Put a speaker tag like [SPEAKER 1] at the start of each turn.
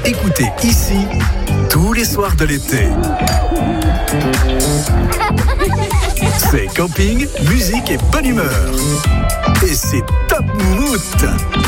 [SPEAKER 1] écoutez ici tous les soirs de l'été. C'est camping, musique et bonne humeur. Et c'est Top Moumout.